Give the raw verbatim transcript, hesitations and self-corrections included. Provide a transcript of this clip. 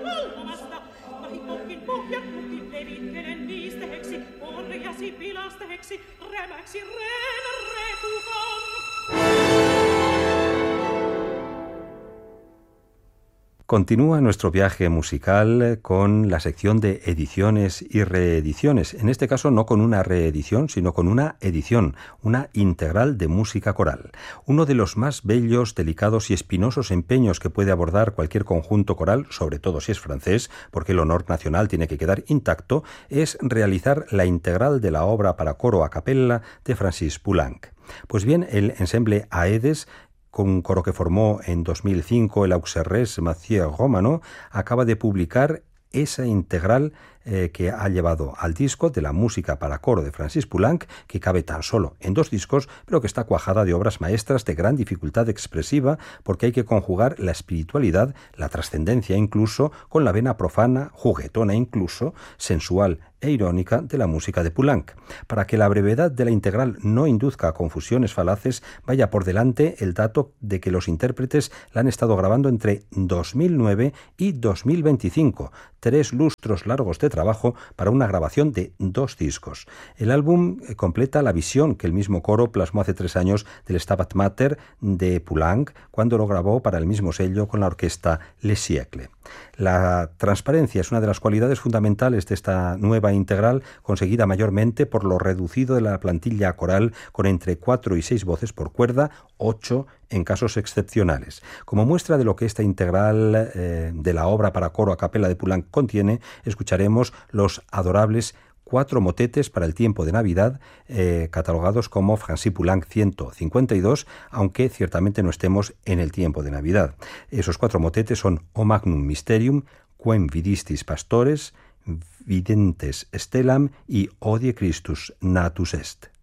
valvomasta, vahingonkin pohjat mukin levittelen niistä heksi, orjasi pilasteheksi, rämäksi reen retukan. Continúa nuestro viaje musical con la sección de ediciones y reediciones, en este caso no con una reedición, sino con una edición, una integral de música coral. Uno de los más bellos, delicados y espinosos empeños que puede abordar cualquier conjunto coral, sobre todo si es francés, porque el honor nacional tiene que quedar intacto, es realizar la integral de la obra para coro a capella de Francis Poulenc. Pues bien, el ensemble Aedes, con un coro que formó en dos mil cinco el Auxerrès Mathieu Romano, acaba de publicar esa integral eh, que ha llevado al disco de la música para coro de Francis Poulenc, que cabe tan solo en dos discos, pero que está cuajada de obras maestras de gran dificultad expresiva, porque hay que conjugar la espiritualidad, la trascendencia incluso, con la vena profana, juguetona incluso, sensual e irónica de la música de Poulenc. Para que la brevedad de la integral no induzca a confusiones falaces, vaya por delante el dato de que los intérpretes la han estado grabando entre dos mil nueve y dos mil veinticinco, tres lustros largos de trabajo para una grabación de dos discos. El álbum completa la visión que el mismo coro plasmó hace tres años del Stabat Mater de Poulenc, cuando lo grabó para el mismo sello con la orquesta Le Siècle. La transparencia es una de las cualidades fundamentales de esta nueva integral, conseguida mayormente por lo reducido de la plantilla coral, con entre cuatro y seis voces por cuerda, ocho en casos excepcionales. Como muestra de lo que esta integral eh, de la obra para coro a capella de Poulenc contiene, escucharemos los adorables cuatro motetes para el tiempo de Navidad, eh, catalogados como Francis Poulenc ciento cincuenta y dos, aunque ciertamente no estemos en el tiempo de Navidad. Esos cuatro motetes son O Magnum Mysterium, Quem Vidistis Pastores, Videntes Stellam y Odie Christus Natus Est.